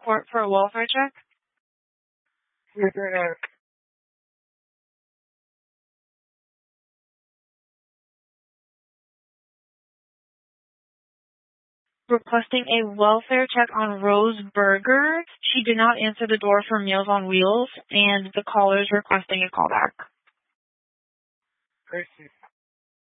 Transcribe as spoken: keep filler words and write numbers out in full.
court for a welfare check? Yes, I am. Requesting a welfare check on Rose Berger. She did not answer the door for Meals on Wheels, and the caller is requesting a callback. Thank you.